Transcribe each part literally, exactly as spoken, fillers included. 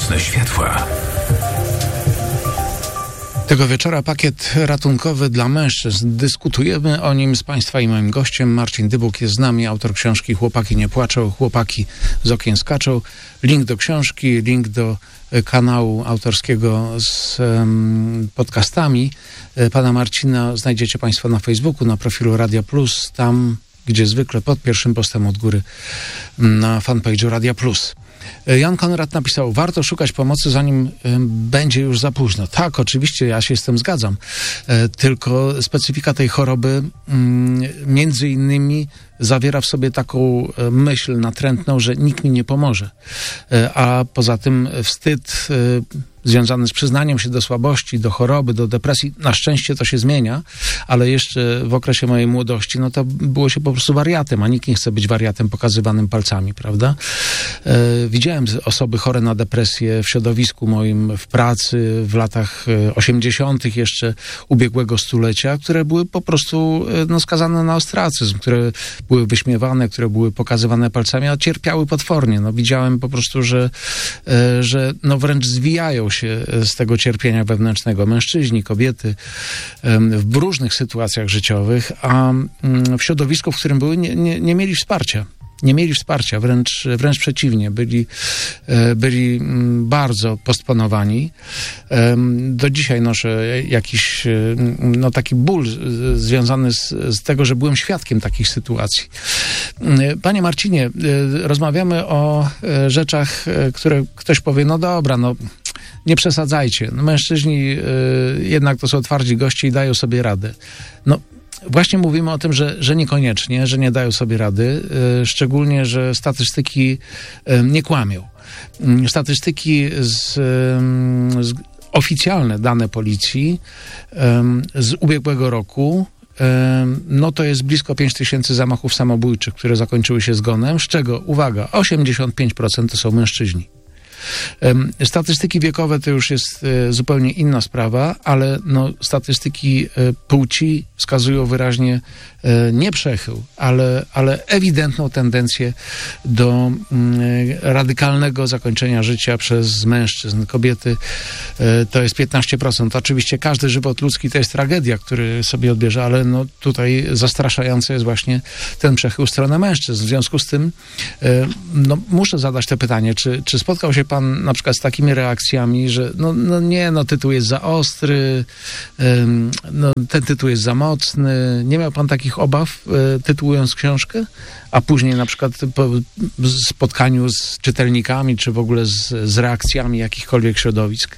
Nocne światła. Tego wieczora pakiet ratunkowy dla mężczyzn. Dyskutujemy o nim z Państwa i moim gościem. Marcin Dybuk jest z nami, autor książki Chłopaki nie płaczą, chłopaki z okien skaczą. Link do książki, link do kanału autorskiego z um, podcastami pana Marcina znajdziecie Państwo na Facebooku, na profilu Radia Plus, tam gdzie zwykle pod pierwszym postem od góry na fanpage'u Radia Plus. Jan Konrad napisał, warto szukać pomocy, zanim y, będzie już za późno. Tak, oczywiście, ja się z tym zgadzam. Y, tylko specyfika tej choroby y, między innymi zawiera w sobie taką y, myśl natrętną, że nikt mi nie pomoże. Y, a poza tym wstyd y, związany z przyznaniem się do słabości, do choroby, do depresji, na szczęście to się zmienia, ale jeszcze w okresie mojej młodości, no to było się po prostu wariatem, a nikt nie chce być wariatem pokazywanym palcami, prawda? Y, Widziałem osoby chore na depresję w środowisku moim, w pracy, w latach osiemdziesiątych jeszcze ubiegłego stulecia, które były po prostu no, skazane na ostracyzm, które były wyśmiewane, które były pokazywane palcami, a cierpiały potwornie. No, widziałem po prostu, że, że no, wręcz zwijają się z tego cierpienia wewnętrznego mężczyźni, kobiety w różnych sytuacjach życiowych, a w środowisku, w którym były, nie, nie, nie mieli wsparcia. Nie mieli wsparcia, wręcz, wręcz przeciwnie, byli, byli bardzo postponowani. Do dzisiaj noszę jakiś no, taki ból związany z, z tego, że byłem świadkiem takich sytuacji. Panie Marcinie, rozmawiamy o rzeczach, które ktoś powie, no dobra, no nie przesadzajcie. No, mężczyźni jednak to są twardzi goście i dają sobie radę. No, właśnie mówimy o tym, że, że niekoniecznie, że nie dają sobie rady, yy, szczególnie, że statystyki yy, nie kłamią. Yy, statystyki z, yy, z oficjalne dane policji yy, z ubiegłego roku, yy, no to jest blisko pięć tysięcy zamachów samobójczych, które zakończyły się zgonem, z czego, uwaga, osiemdziesiąt pięć procent to są mężczyźni. Statystyki wiekowe to już jest zupełnie inna sprawa, ale no, statystyki płci wskazują wyraźnie nie przechył, ale, ale ewidentną tendencję do radykalnego zakończenia życia przez mężczyzn. Kobiety to jest piętnaście procent. Oczywiście każdy żywot ludzki to jest tragedia, który sobie odbierze, ale no, tutaj zastraszający jest właśnie ten przechył w stronę mężczyzn. W związku z tym no, muszę zadać to pytanie, czy, czy spotkał się pan na przykład z takimi reakcjami, że no, no nie, no tytuł jest za ostry, no, ten tytuł jest za mocny. Nie miał pan takich obaw tytułując książkę? A później na przykład po spotkaniu z czytelnikami, czy w ogóle z, z reakcjami jakichkolwiek środowisk?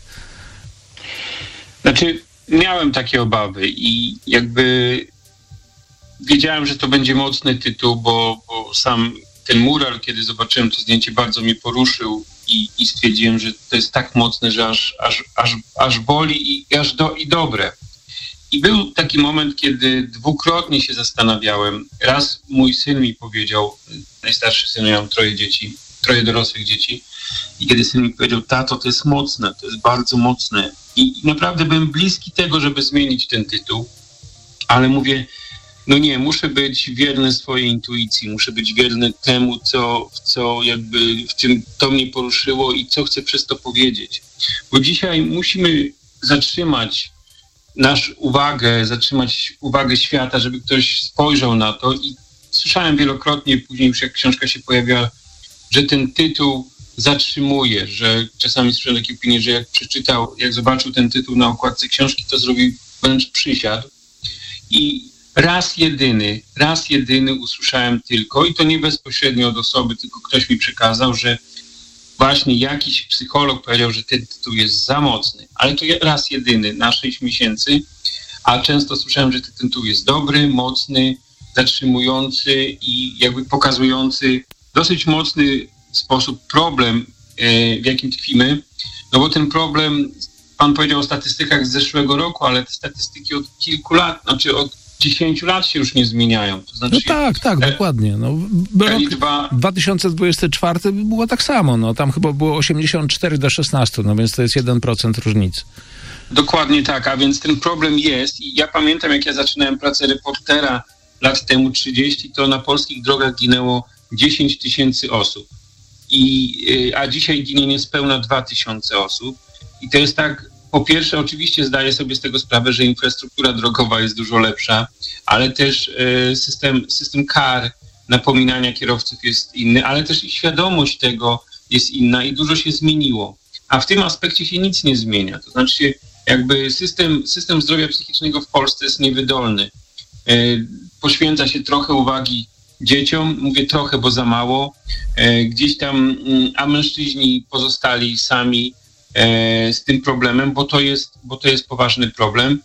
Znaczy, miałem takie obawy i jakby wiedziałem, że to będzie mocny tytuł, bo, bo sam ten mural, kiedy zobaczyłem to zdjęcie, bardzo mnie poruszył i, i stwierdziłem, że to jest tak mocne, że aż, aż, aż, aż boli i aż do, i dobre. I był taki moment, kiedy dwukrotnie się zastanawiałem. Raz mój syn mi powiedział, najstarszy syn, ja mam troje dzieci, troje dorosłych dzieci, i kiedy syn mi powiedział, tato, to jest mocne, to jest bardzo mocne. I, i naprawdę byłem bliski tego, żeby zmienić ten tytuł, ale mówię, no nie, muszę być wierny swojej intuicji, muszę być wierny temu, co, co jakby, w czym to mnie poruszyło i co chcę przez to powiedzieć. Bo dzisiaj musimy zatrzymać naszą uwagę, zatrzymać uwagę świata, żeby ktoś spojrzał na to i słyszałem wielokrotnie, później już jak książka się pojawiła, że ten tytuł zatrzymuje, że czasami słyszałem takie opinie, że jak przeczytał, jak zobaczył ten tytuł na okładce książki, to zrobił wręcz przysiadł. I raz jedyny, raz jedyny usłyszałem tylko, i to nie bezpośrednio od osoby, tylko ktoś mi przekazał, że właśnie jakiś psycholog powiedział, że ten tytuł jest za mocny, ale to raz jedyny na sześć miesięcy, a często słyszałem, że ten tytuł jest dobry, mocny, zatrzymujący i jakby pokazujący w dosyć mocny sposób problem, w jakim tkwimy, no bo ten problem, pan powiedział o statystykach z zeszłego roku, ale te statystyki od kilku lat, znaczy od dziesięciu lat się już nie zmieniają. To znaczy, no tak, tak, e, dokładnie. No, rok liczba... dwa tysiące dwudziesty czwarty było tak samo, no tam chyba było osiemdziesiąt cztery do szesnastu, no więc to jest jeden procent różnicy. Dokładnie tak, a więc ten problem jest i ja pamiętam, jak ja zaczynałem pracę reportera lat temu trzydzieści, to na polskich drogach ginęło dziesięć tysięcy osób. i, a dzisiaj ginie niespełna dwa tysiące osób. I to jest tak, po pierwsze oczywiście zdaję sobie z tego sprawę, że infrastruktura drogowa jest dużo lepsza, ale też system, system kar, napominania kierowców jest inny, ale też i świadomość tego jest inna i dużo się zmieniło. A w tym aspekcie się nic nie zmienia. To znaczy jakby system, system zdrowia psychicznego w Polsce jest niewydolny. Poświęca się trochę uwagi dzieciom, mówię trochę, bo za mało, gdzieś tam, a mężczyźni pozostali sami z tym problemem, bo to jest, bo to jest poważny problem.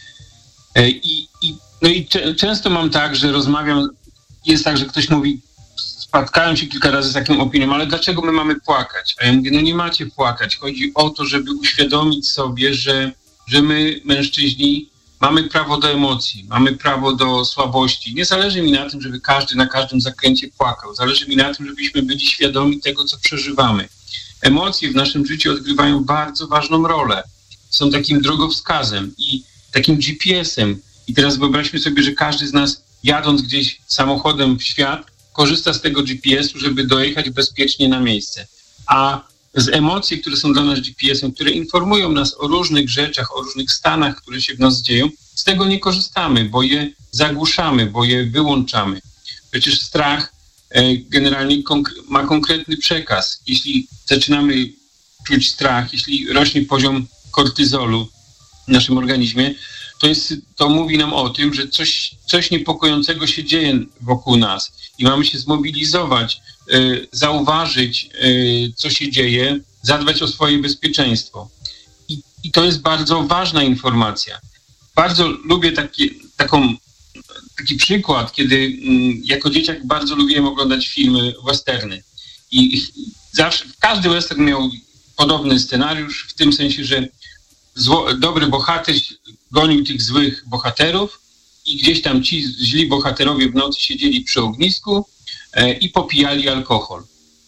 I, i, no i często mam tak, że rozmawiam, jest tak, że ktoś mówi, spotkałem się kilka razy z taką opinią, ale dlaczego my mamy płakać? A ja mówię, no nie macie płakać. Chodzi o to, żeby uświadomić sobie, że, że my, mężczyźni, mamy prawo do emocji, mamy prawo do słabości. Nie zależy mi na tym, żeby każdy na każdym zakręcie płakał. Zależy mi na tym, żebyśmy byli świadomi tego, co przeżywamy. Emocje w naszym życiu odgrywają bardzo ważną rolę. Są takim drogowskazem i takim G P S-em. I teraz wyobraźmy sobie, że każdy z nas, jadąc gdzieś samochodem w świat, korzysta z tego G P S-u, żeby dojechać bezpiecznie na miejsce. A z emocji, które są dla nas G P S-em, które informują nas o różnych rzeczach, o różnych stanach, które się w nas dzieją, z tego nie korzystamy, bo je zagłuszamy, bo je wyłączamy. Przecież strach generalnie ma konkretny przekaz. Jeśli zaczynamy czuć strach, jeśli rośnie poziom kortyzolu w naszym organizmie, to, jest, to mówi nam o tym, że coś, coś niepokojącego się dzieje wokół nas i mamy się zmobilizować, y, zauważyć, y, co się dzieje, zadbać o swoje bezpieczeństwo. I, i to jest bardzo ważna informacja. Bardzo lubię taki, taką, taki przykład, kiedy y, jako dzieciak bardzo lubiłem oglądać filmy westerny. I, i zawsze każdy western miał podobny scenariusz, w tym sensie, że zło, dobry bohater gonił tych złych bohaterów i gdzieś tam ci źli bohaterowie w nocy siedzieli przy ognisku e, i popijali alkohol.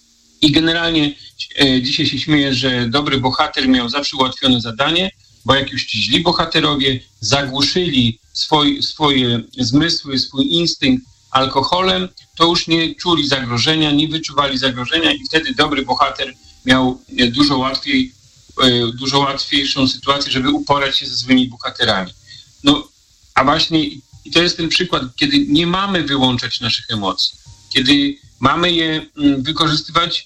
I generalnie e, dzisiaj się śmieję, że dobry bohater miał zawsze ułatwione zadanie, bo jak już ci źli bohaterowie zagłuszyli swoj, swoje zmysły, swój instynkt alkoholem, to już nie czuli zagrożenia, nie wyczuwali zagrożenia i wtedy dobry bohater miał dużo łatwiej dużo łatwiejszą sytuację, żeby uporać się ze złymi bohaterami. No, a właśnie i to jest ten przykład, kiedy nie mamy wyłączać naszych emocji, kiedy mamy je wykorzystywać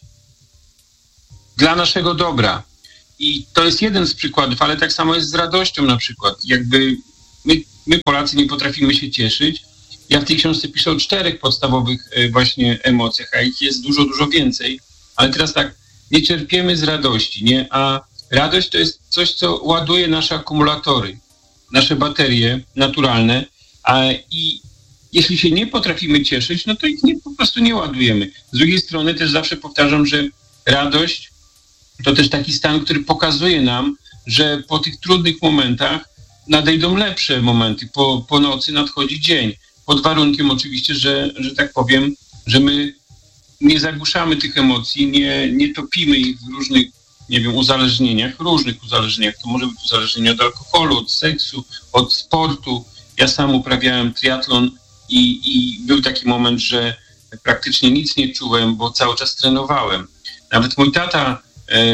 dla naszego dobra. I to jest jeden z przykładów, ale tak samo jest z radością na przykład. Jakby my, my Polacy nie potrafimy się cieszyć. Ja w tej książce piszę o czterech podstawowych właśnie emocjach, a ich jest dużo, dużo więcej. Ale teraz tak, nie czerpiemy z radości, nie? A radość to jest coś, co ładuje nasze akumulatory, nasze baterie naturalne, a i jeśli się nie potrafimy cieszyć, no to ich nie, po prostu nie ładujemy. Z drugiej strony też zawsze powtarzam, że radość to też taki stan, który pokazuje nam, że po tych trudnych momentach nadejdą lepsze momenty. Po, po nocy nadchodzi dzień. Pod warunkiem oczywiście, że, że tak powiem, że my nie zagłuszamy tych emocji, nie, nie topimy ich w różnych, nie wiem, uzależnieniach, różnych uzależnieniach. To może być uzależnienie od alkoholu, od seksu, od sportu. Ja sam uprawiałem triatlon i, i był taki moment, że praktycznie nic nie czułem, bo cały czas trenowałem. Nawet mój tata e,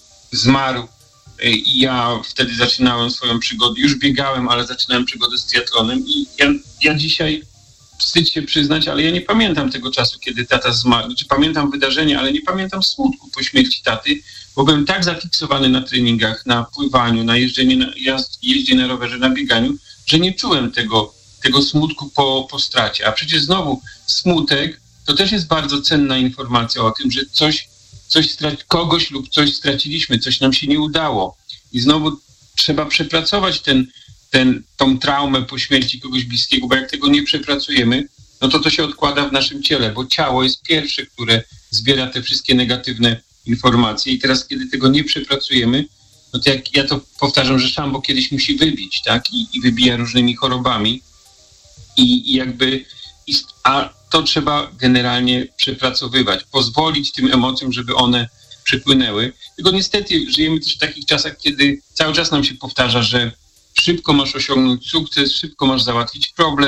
zmarł e, i ja wtedy zaczynałem swoją przygodę. Już biegałem, ale zaczynałem przygodę z triatlonem i ja, ja dzisiaj wstyd się przyznać, ale ja nie pamiętam tego czasu, kiedy tata zmarł. Znaczy, pamiętam wydarzenia, ale nie pamiętam smutku po śmierci taty, bo byłem tak zafiksowany na treningach, na pływaniu, na jeżdżeniu, na jazd, jeździe na rowerze, na bieganiu, że nie czułem tego, tego smutku po, po stracie. A przecież znowu smutek to też jest bardzo cenna informacja o tym, że coś, coś straci, kogoś lub coś straciliśmy, coś nam się nie udało. I znowu trzeba przepracować ten Ten, tą traumę po śmierci kogoś bliskiego, bo jak tego nie przepracujemy, no to to się odkłada w naszym ciele, bo ciało jest pierwsze, które zbiera te wszystkie negatywne informacje i teraz, kiedy tego nie przepracujemy, no to jak ja to powtarzam, że szambo kiedyś musi wybić, tak? I, i wybija różnymi chorobami i, i jakby, i, a to trzeba generalnie przepracowywać, pozwolić tym emocjom, żeby one przepłynęły. Tylko niestety żyjemy też w takich czasach, kiedy cały czas nam się powtarza, że szybko masz osiągnąć sukces, szybko masz załatwić problem,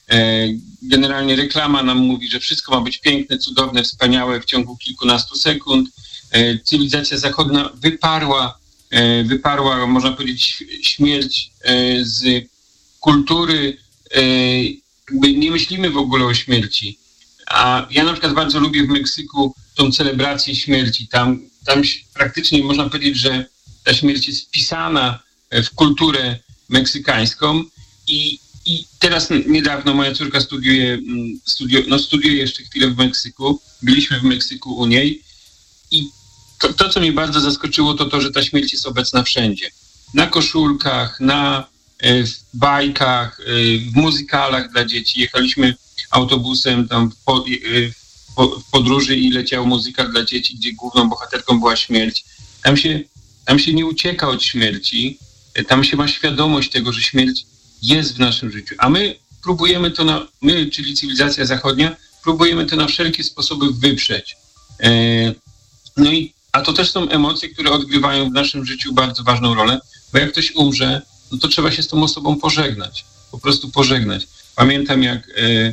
Generalnie reklama nam mówi, że wszystko ma być piękne, cudowne, wspaniałe w ciągu kilkunastu sekund. Cywilizacja zachodnia wyparła, wyparła, można powiedzieć, śmierć z kultury. Jakby nie myślimy w ogóle o śmierci. A ja na przykład bardzo lubię w Meksyku tą celebrację śmierci. Tam, tam praktycznie można powiedzieć, że ta śmierć jest wpisana w kulturę meksykańską i, i teraz niedawno moja córka studiuje, studiuje, no studiuje jeszcze chwilę w Meksyku. Byliśmy w Meksyku u niej i to, to, co mnie bardzo zaskoczyło, to to, że ta śmierć jest obecna wszędzie. Na koszulkach, na w bajkach, w muzykalach dla dzieci. Jechaliśmy autobusem tam w, w podróży i leciał muzykal dla dzieci, gdzie główną bohaterką była śmierć. Tam się, tam się nie ucieka od śmierci, tam się ma świadomość tego, że śmierć jest w naszym życiu. A my próbujemy to, na, my, czyli cywilizacja zachodnia, próbujemy to na wszelkie sposoby wyprzeć. No i, a to też są emocje, które odgrywają w naszym życiu bardzo ważną rolę, bo jak ktoś umrze, no to trzeba się z tą osobą pożegnać. Po prostu pożegnać. Pamiętam, jak e,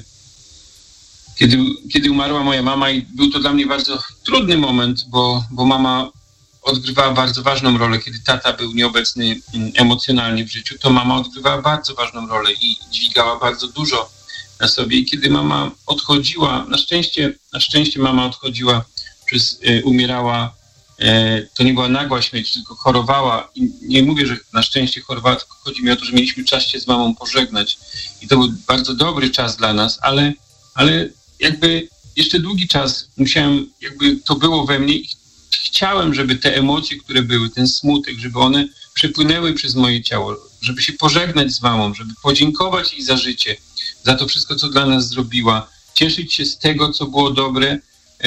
kiedy, kiedy umarła moja mama i był to dla mnie bardzo trudny moment, bo, bo mama odgrywała bardzo ważną rolę. Kiedy tata był nieobecny emocjonalnie w życiu, to mama odgrywała bardzo ważną rolę i dźwigała bardzo dużo na sobie. I kiedy mama odchodziła, na szczęście, na szczęście mama odchodziła, przez, e, umierała, to nie była nagła śmierć, tylko chorowała. I nie mówię, że na szczęście chorowała, tylko chodzi mi o to, że mieliśmy czas się z mamą pożegnać. I to był bardzo dobry czas dla nas, ale, ale jakby jeszcze długi czas musiałem, jakby to było we mnie i chciałem, żeby te emocje, które były, ten smutek, żeby one przepłynęły przez moje ciało, żeby się pożegnać z mamą, żeby podziękować jej za życie, za to wszystko, co dla nas zrobiła, cieszyć się z tego, co było dobre,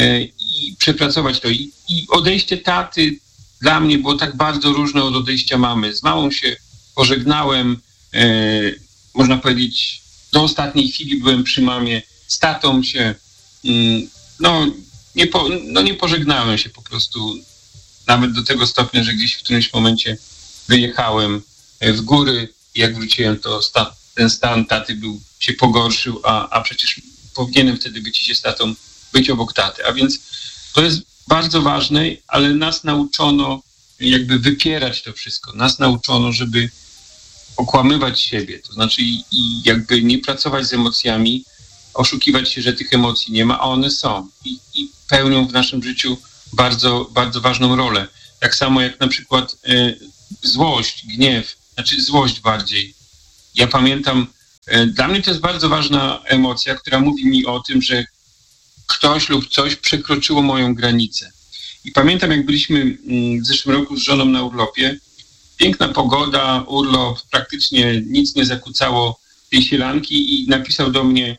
i przepracować to. I, I odejście taty dla mnie było tak bardzo różne od odejścia mamy. Z mamą się pożegnałem, e, można powiedzieć, do ostatniej chwili byłem przy mamie. Z tatą się, mm, no, nie po, no nie pożegnałem się po prostu nawet do tego stopnia, że gdzieś w którymś momencie wyjechałem w góry i jak wróciłem, to stan, ten stan taty był, się pogorszył, a, a przecież powinienem wtedy być się z tatą być obok taty. A więc to jest bardzo ważne, ale nas nauczono jakby wypierać to wszystko. Nas nauczono, żeby okłamywać siebie. To znaczy i, i jakby nie pracować z emocjami, oszukiwać się, że tych emocji nie ma, a one są. I, i pełnią w naszym życiu bardzo, bardzo ważną rolę. Tak samo jak na przykład y, złość, gniew, znaczy złość bardziej. Ja pamiętam, y, dla mnie to jest bardzo ważna emocja, która mówi mi o tym, że ktoś lub coś przekroczyło moją granicę. I pamiętam, jak byliśmy w zeszłym roku z żoną na urlopie, piękna pogoda, urlop, praktycznie nic nie zakłócało tej sielanki i napisał do mnie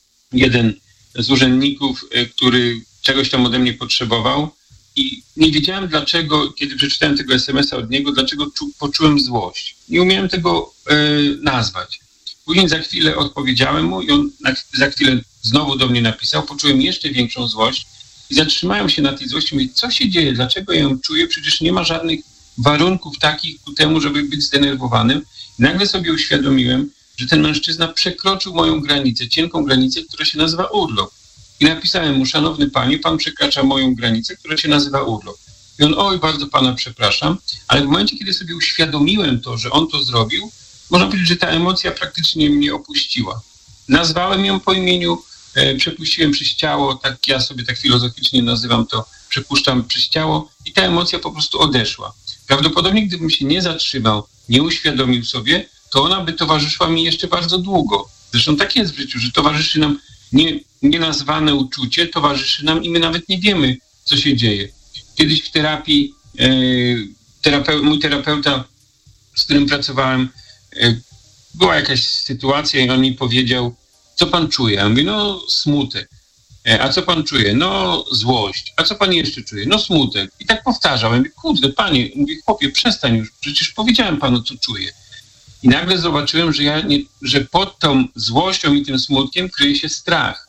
jeden z urzędników, który czegoś tam ode mnie potrzebował i nie wiedziałem dlaczego, kiedy przeczytałem tego es em es a od niego, dlaczego czu, poczułem złość. Nie umiałem tego e, nazwać. Później za chwilę odpowiedziałem mu i on na, za chwilę znowu do mnie napisał, poczułem jeszcze większą złość i zatrzymałem się na tej złości. Mówię, co się dzieje, dlaczego ja ją czuję? Przecież nie ma żadnych warunków takich ku temu, żeby być zdenerwowanym. I nagle sobie uświadomiłem, że ten mężczyzna przekroczył moją granicę, cienką granicę, która się nazywa urlop. I napisałem mu, szanowny panie, pan przekracza moją granicę, która się nazywa urlop. I on, oj, bardzo pana przepraszam, ale w momencie, kiedy sobie uświadomiłem to, że on to zrobił, można powiedzieć, że ta emocja praktycznie mnie opuściła. Nazwałem ją po imieniu, e, przepuściłem przez ciało, tak ja sobie tak filozoficznie nazywam to, przepuszczam przez ciało i ta emocja po prostu odeszła. Prawdopodobnie gdybym się nie zatrzymał, nie uświadomił sobie, to ona by towarzyszyła mi jeszcze bardzo długo. Zresztą tak jest w życiu, że towarzyszy nam nie, nienazwane uczucie, towarzyszy nam i my nawet nie wiemy, co się dzieje. Kiedyś w terapii e, terapeu, mój terapeuta, z którym pracowałem, e, była jakaś sytuacja i on mi powiedział, co pan czuje? Ja mówię, no smutek. E, a co pan czuje? No złość. A co pan jeszcze czuje? No smutek. I tak powtarzał. Ja mówię, kurde, panie, mówię, chłopie, przestań już, przecież powiedziałem panu, co czuję. I nagle zobaczyłem, że, ja nie, że pod tą złością i tym smutkiem kryje się strach.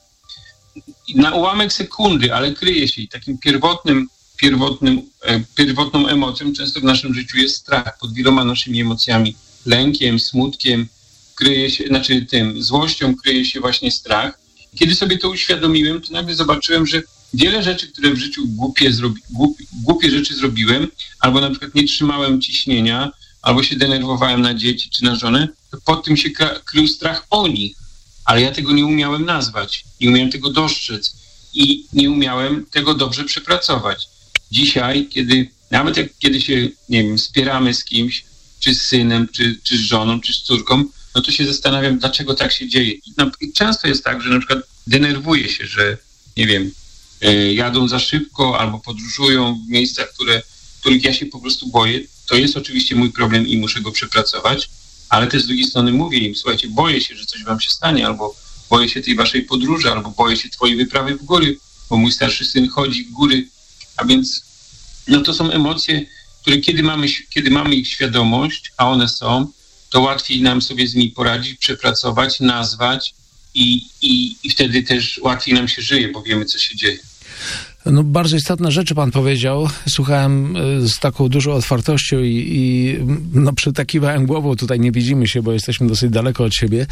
I na ułamek sekundy, ale kryje się i takim pierwotnym, pierwotnym, e, pierwotną emocją często w naszym życiu jest strach pod wieloma naszymi emocjami, lękiem, smutkiem kryje się, znaczy tym złością kryje się właśnie strach. Kiedy sobie to uświadomiłem, to nagle zobaczyłem, że wiele rzeczy, które w życiu głupie, zrobi, głupie, głupie rzeczy zrobiłem, albo na przykład nie trzymałem ciśnienia, albo się denerwowałem na dzieci czy na żonę, to pod tym się krył strach o nich. Ale ja tego nie umiałem nazwać, nie umiałem tego dostrzec i nie umiałem tego dobrze przepracować. Dzisiaj, kiedy nawet jak kiedy się, nie wiem, spieramy z kimś, czy z synem, czy, czy z żoną, czy z córką, no to się zastanawiam, dlaczego tak się dzieje. I, no, i często jest tak, że na przykład denerwuję się, że, nie wiem, y, jadą za szybko albo podróżują w miejscach, które, których ja się po prostu boję. To jest oczywiście mój problem i muszę go przepracować, ale też z drugiej strony mówię im, słuchajcie, boję się, że coś wam się stanie, albo boję się tej waszej podróży, albo boję się twojej wyprawy w góry, bo mój starszy syn chodzi w góry, a więc no to są emocje, które kiedy mamy, kiedy mamy ich świadomość, a one są, to łatwiej nam sobie z nimi poradzić, przepracować, nazwać i, i, i wtedy też łatwiej nam się żyje, bo wiemy, co się dzieje. No, bardzo istotne rzeczy pan powiedział. Słuchałem z taką dużą otwartością i, i no, przytakiwałem głową. Tutaj nie widzimy się, bo jesteśmy dosyć daleko od siebie,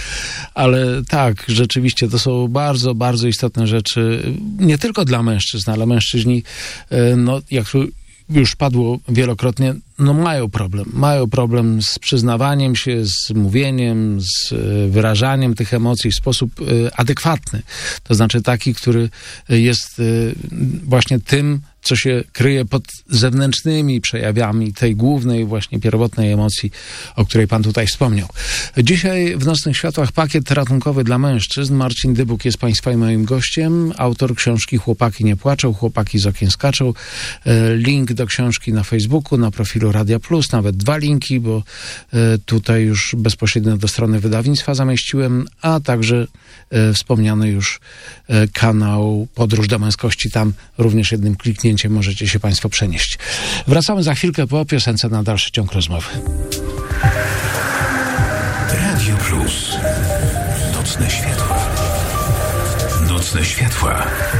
ale tak, rzeczywiście to są bardzo, bardzo istotne rzeczy. Nie tylko dla mężczyzn, ale mężczyźni, no jak już padło wielokrotnie, no mają problem. Mają problem z przyznawaniem się, z mówieniem, z wyrażaniem tych emocji w sposób adekwatny. To znaczy taki, który jest właśnie tym, co się kryje pod zewnętrznymi przejawami tej głównej, właśnie pierwotnej emocji, o której pan tutaj wspomniał. Dzisiaj w Nocnych Światłach pakiet ratunkowy dla mężczyzn. Marcin Dybuk jest państwa i moim gościem. Autor książki Chłopaki nie płaczą, chłopaki z okien skaczą. Link do książki na Facebooku, na profilu Radia Plus, nawet dwa linki, bo tutaj już bezpośrednio do strony wydawnictwa zamieściłem, a także wspomniany już kanał Podróż do męskości. Tam również jednym kliknięciem możecie się państwo przenieść. Wracamy za chwilkę po piosence na dalszy ciąg rozmowy. Radio Plus. Nocne światła. Nocne światła.